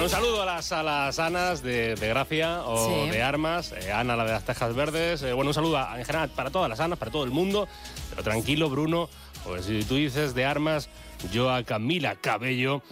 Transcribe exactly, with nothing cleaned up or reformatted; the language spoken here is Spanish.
un saludo a las, a las Anas de, de Gracia o Sí. de Armas, eh, Ana, la de las Tejas Verdes. Eh, bueno, un saludo a, en general para todas las Anas, para todo el mundo. Pero tranquilo, Bruno, pues si tú dices de Armas, yo a Camila Cabello